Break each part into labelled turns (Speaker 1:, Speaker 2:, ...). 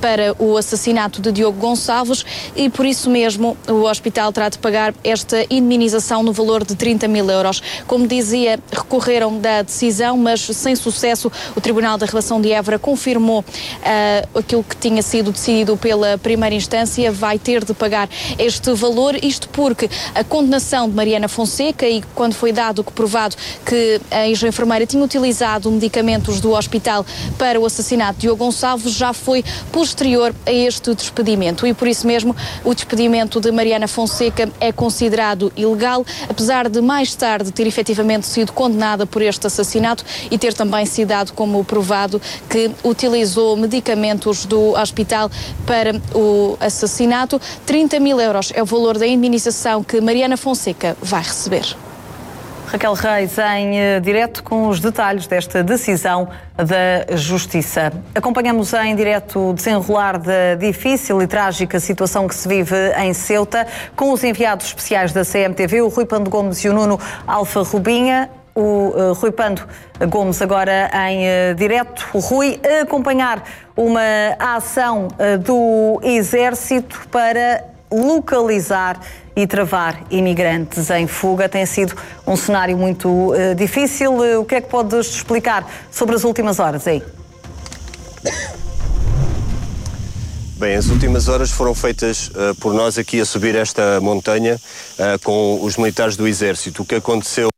Speaker 1: para o assassinato de Diogo Gonçalves e por isso mesmo o hospital terá de pagar esta indemnização no valor de 30 mil euros. Como dizia, recorreram da decisão, mas sem sucesso. O Tribunal da Relação de Évora confirmou aquilo que tinha sido decidido pela primeira instância, vai ter de pagar este valor, isto porque a condenação de Mariana Fonseca, e quando foi dado provado que a ex-enfermeira tinha utilizado medicamentos do hospital para o assassinato de Diogo Gonçalves, já foi posterior a este despedimento e por isso mesmo o despedimento de Mariana Fonseca é considerado ilegal, apesar de mais tarde ter efetivamente sido condenada por este assassinato e ter também sido dado como provado que utilizou medicamentos do hospital para o assassinato. 30 mil euros é o valor da indemnização que Mariana Fonseca vai receber.
Speaker 2: Raquel Reis em direto com os detalhes desta decisão da Justiça. Acompanhamos em direto o desenrolar da difícil e trágica situação que se vive em Ceuta com os enviados especiais da CMTV, o Rui Pando Gomes e o Nuno Alfa Rubinha. O Rui Pando Gomes agora em direto. O Rui, a acompanhar uma ação do Exército para localizar e travar imigrantes em fuga. Tem sido um cenário muito difícil. O que é que podes explicar sobre as últimas horas aí?
Speaker 3: Bem, as últimas horas foram feitas por nós aqui a subir esta montanha com os militares do Exército. O que aconteceu...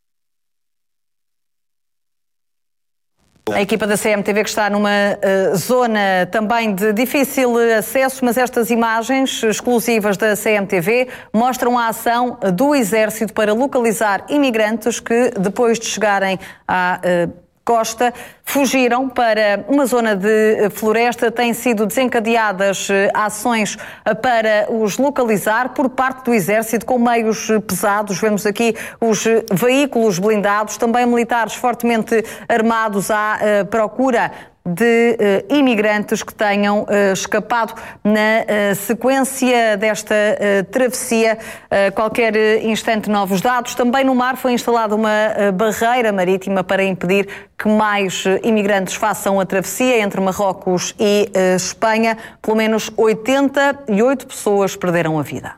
Speaker 2: A equipa da CMTV que está numa zona também de difícil acesso, mas estas imagens exclusivas da CMTV mostram a ação do Exército para localizar imigrantes que, depois de chegarem à costa, fugiram para uma zona de floresta. Têm sido desencadeadas ações para os localizar por parte do Exército com meios pesados. Vemos aqui os veículos blindados, também militares fortemente armados à procura de imigrantes que tenham escapado na sequência desta travessia. Qualquer instante, novos dados. Também no mar foi instalada uma barreira marítima para impedir que mais imigrantes façam a travessia entre Marrocos e Espanha. Pelo menos 88 pessoas perderam a vida.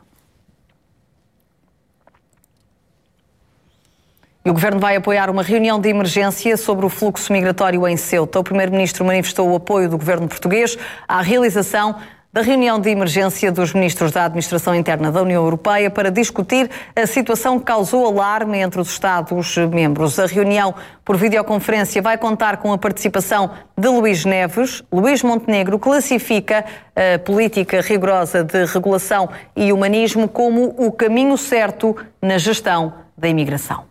Speaker 2: E o Governo vai apoiar uma reunião de emergência sobre o fluxo migratório em Ceuta. O Primeiro-Ministro manifestou o apoio do Governo português à realização da reunião de emergência dos Ministros da Administração Interna da União Europeia para discutir a situação que causou alarme entre os Estados-membros. A reunião por videoconferência vai contar com a participação de Luís Neves. Luís Montenegro classifica a política rigorosa de regulação e humanismo como o caminho certo na gestão da imigração.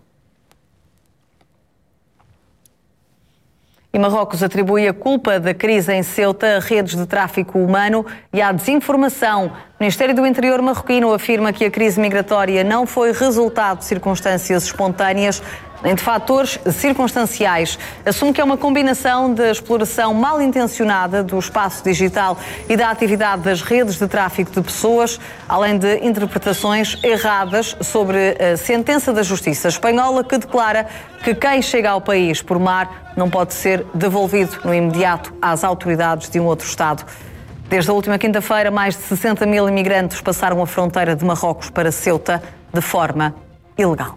Speaker 2: E Marrocos atribui a culpa da crise em Ceuta a redes de tráfico humano e à desinformação. O Ministério do Interior marroquino afirma que a crise migratória não foi resultado de circunstâncias espontâneas nem de fatores circunstanciais. Assume que é uma combinação da exploração mal intencionada do espaço digital e da atividade das redes de tráfico de pessoas, além de interpretações erradas sobre a sentença da Justiça espanhola que declara que quem chega ao país por mar não pode ser devolvido no imediato às autoridades de um outro Estado. Desde a última quinta-feira, mais de 60 mil imigrantes passaram a fronteira de Marrocos para Ceuta de forma ilegal.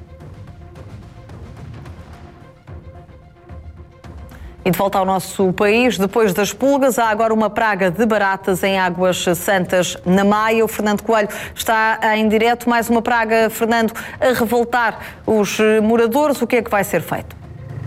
Speaker 2: E de volta ao nosso país, depois das pulgas, há agora uma praga de baratas em Águas Santas, na Maia. O Fernando Coelho está em direto. Mais uma praga, Fernando, a revoltar os moradores. O que é que vai ser feito?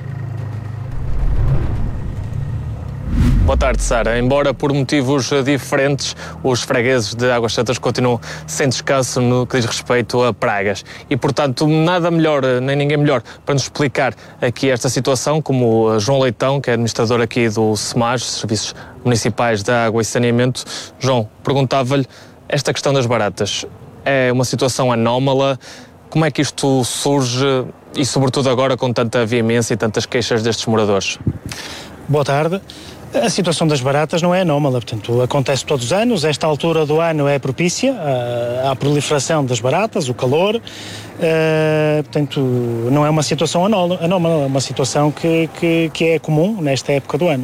Speaker 4: Boa tarde, Sara. Embora por motivos diferentes, os fregueses de Águas Santas continuam sem descanso no que diz respeito a pragas. E, portanto, nada melhor, nem ninguém melhor, para nos explicar aqui esta situação, como João Leitão, que é administrador aqui do SEMAS, Serviços Municipais da Água e Saneamento. João, perguntava-lhe, esta questão das baratas é uma situação anómala? Como é que isto surge e, sobretudo agora, com tanta veemência e tantas queixas destes moradores?
Speaker 5: Boa tarde. A situação das baratas não é anómala, portanto, acontece todos os anos. Esta altura do ano é propícia à proliferação das baratas, o calor, portanto, não é uma situação anómala, é uma situação que é comum nesta época do ano.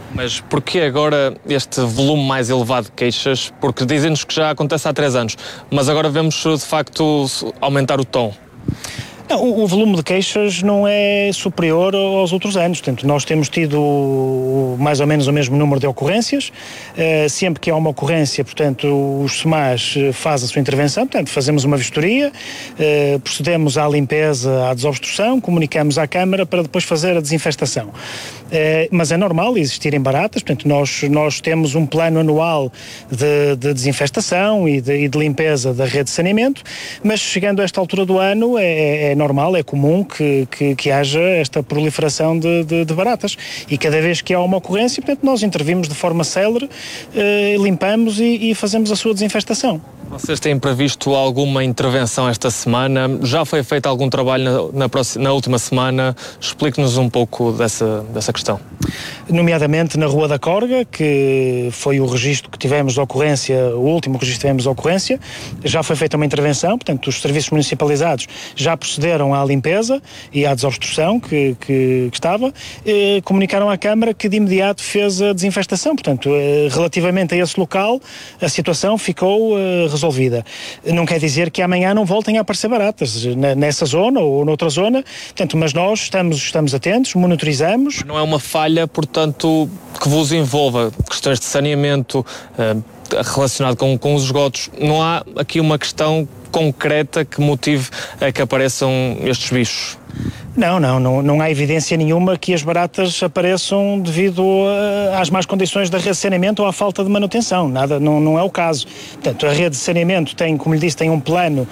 Speaker 4: Mas porquê agora este volume mais elevado de queixas? Porque dizem-nos que já acontece há 3 anos, mas agora vemos de facto aumentar o tom.
Speaker 5: Não, o volume de queixas não é superior aos outros anos. Portanto, nós temos tido mais ou menos o mesmo número de ocorrências. Sempre que há uma ocorrência, portanto, os SEMAS fazem a sua intervenção. Portanto, fazemos uma vistoria, procedemos à limpeza, à desobstrução, comunicamos à Câmara para depois fazer a desinfestação. Mas é normal existirem baratas. Portanto, nós temos um plano anual de desinfestação e de limpeza da rede de saneamento, mas chegando a esta altura do ano é normal, é comum que haja esta proliferação de baratas, e cada vez que há uma ocorrência, portanto, nós intervimos de forma célere, limpamos e fazemos a sua desinfestação.
Speaker 4: Vocês têm previsto alguma intervenção esta semana? Já foi feito algum trabalho na última semana? Explique-nos um pouco dessa questão.
Speaker 5: Nomeadamente na Rua da Corga, que foi o registro que tivemos de ocorrência, o último registro que tivemos de ocorrência, já foi feita uma intervenção. Portanto, os serviços municipalizados já procederam à limpeza e à desobstrução que estava, comunicaram à Câmara que de imediato fez a desinfestação. Portanto, relativamente a esse local, a situação ficou resolvida. Não quer dizer que amanhã não voltem a aparecer baratas nessa zona ou noutra zona, portanto, mas nós estamos atentos, monitorizamos.
Speaker 4: Não é uma falha, portanto, que vos envolva questões de saneamento relacionado com os esgotos. Não há aqui uma questão concreta que motive a que apareçam estes bichos? Não há evidência nenhuma que as baratas apareçam devido às más condições da rede de saneamento ou à falta de manutenção. Nada, não é o caso. Portanto, a rede de saneamento tem, como lhe disse, tem um plano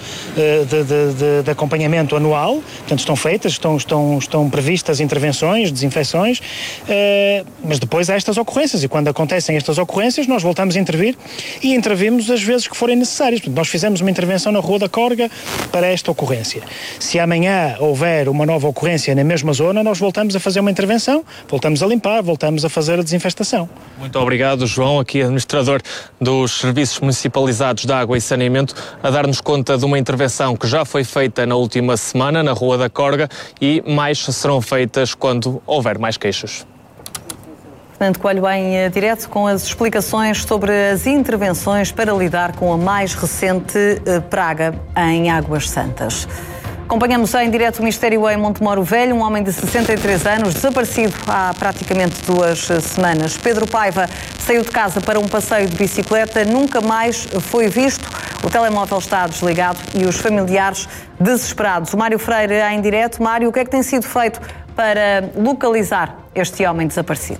Speaker 4: de acompanhamento anual. Portanto, estão feitas, estão previstas intervenções, desinfecções, mas depois há estas ocorrências, e quando acontecem estas ocorrências nós voltamos a intervir e intervimos as vezes que forem necessárias. Portanto, nós fizemos uma intervenção na Rua da Corga para esta ocorrência. Se amanhã houver uma nova ocorrência na mesma zona, nós voltamos a fazer uma intervenção, voltamos a limpar, voltamos a fazer a desinfestação. Muito obrigado, João, aqui administrador dos Serviços Municipalizados de Água e Saneamento, a dar-nos conta de uma intervenção que já foi feita na última semana na Rua da Corga e mais serão feitas quando houver mais queixas.
Speaker 2: Fernando Coelho em direto com as explicações sobre as intervenções para lidar com a mais recente praga em Águas Santas. Acompanhamos em direto o mistério em Montemoro Velho, um homem de 63 anos, desaparecido há praticamente 2 semanas. Pedro Paiva saiu de casa para um passeio de bicicleta, nunca mais foi visto. O telemóvel está desligado e os familiares desesperados. O Mário Freire em direto. Mário, o que é que tem sido feito para localizar este homem desaparecido?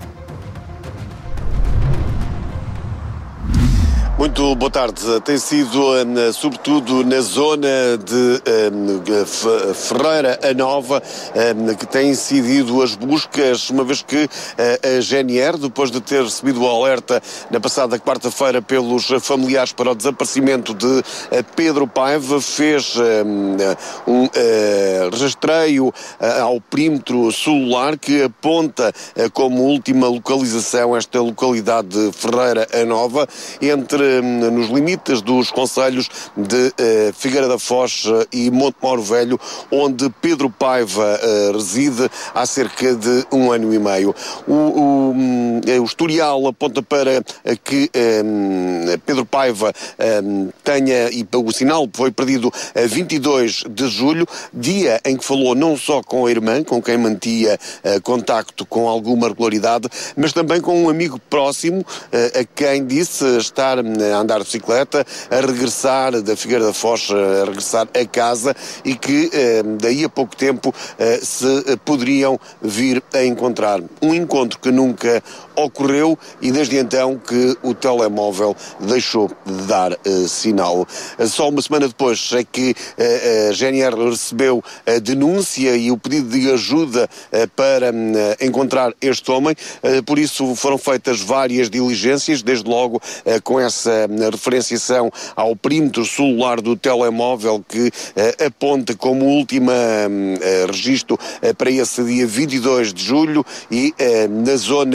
Speaker 6: Muito boa tarde. Tem sido, sobretudo, na zona de Ferreira a Nova, que têm incidido as buscas, uma vez que a GNR, depois de ter recebido o alerta na passada quarta-feira pelos familiares para o desaparecimento de Pedro Paiva, fez um rastreio ao perímetro celular que aponta como última localização esta localidade de Ferreira a Nova, nos limites dos concelhos de Figueira da Foz e Montemoro Velho, onde Pedro Paiva reside há cerca de 1 ano e meio. O historial aponta para que Pedro Paiva tenha, e o sinal foi perdido a 22 de julho, dia em que falou não só com a irmã, com quem mantia contacto com alguma regularidade, mas também com um amigo próximo, a quem disse estar a andar de bicicleta, a regressar da Figueira da Foz, a regressar a casa, e que daí a pouco tempo se poderiam vir a encontrar. Um encontro que nunca ocorreu e desde então que o telemóvel deixou de dar sinal. Só uma semana depois é que a GNR recebeu a denúncia e o pedido de ajuda para encontrar este homem, por isso foram feitas várias diligências, desde logo com essa referenciação ao perímetro celular do telemóvel que aponta como última registro para esse dia 22 de julho e na zona de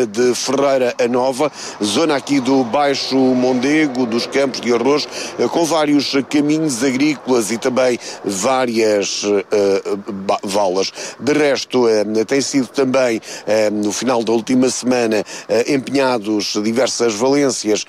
Speaker 6: Ferreira a Nova, zona aqui do Baixo Mondego, dos Campos de Arroz, com vários caminhos agrícolas e também várias valas. De resto, tem sido também, no final da última semana, empenhados diversas valências